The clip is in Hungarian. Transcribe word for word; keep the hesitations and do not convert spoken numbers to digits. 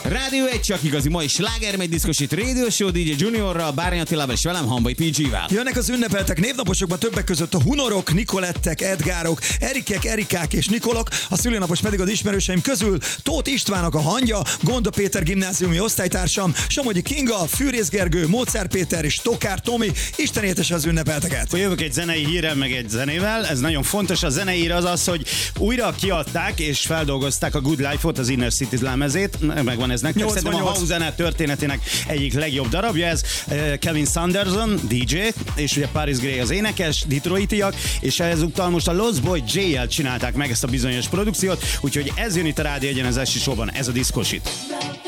Rádió egy csak igazi mai slágermegy diszkosít Radio Show dé dzsé Juniorral, Bárány Attilával és velem Hambai pé gé-vel. Jönnek az ünnepeltek névnaposokban többek között a Hunorok, Nikolettek, Edgárok, Erikek, Erikák és Nikolok, a szülőnapos pedig az ismerőseim közül Tóth Istvánnak a hangja, Gonda Péter gimnáziumi osztálytársam, Somogyi Kinga, Fűrész Gergő, Mócár Péter és Tokár Tomi. Isten éltesse az ünnepelteket. Jövök egy zenei hírrel, meg egy zenével. Ez nagyon fontos. A zenei hír az az, hogy újra kiadták és feldolgozták a Good Life-ot, az Inner Cities lemezét. Megvan ez nektek. Szerintem a house zene történetének egyik legjobb darabja ez. Kevin Sanderson, dé dzsé, és ugye Paris Gray az énekes, detroitiak, és ezúttal most a Lost Boy J-jel csinálták meg ezt a bizonyos produkciót, úgyhogy ez jön itt a Rádió egyen az esti showban, ez a diszkosit.